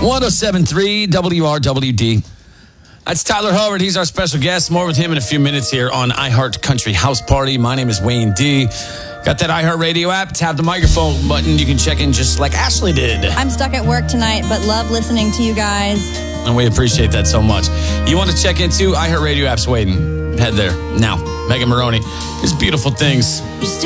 107.3 WRWD. That's Tyler Howard. He's our special guest. More with him in a few minutes here on iHeart Country House Party. My name is Wayne D. Got that iHeart Radio app. Tap the microphone button. You can check in just like Ashley did. I'm stuck at work tonight, but love listening to you guys. And we appreciate that so much. You want to check into iHeart Radio app's waiting. Head there now. Megan Maroney. It's beautiful things.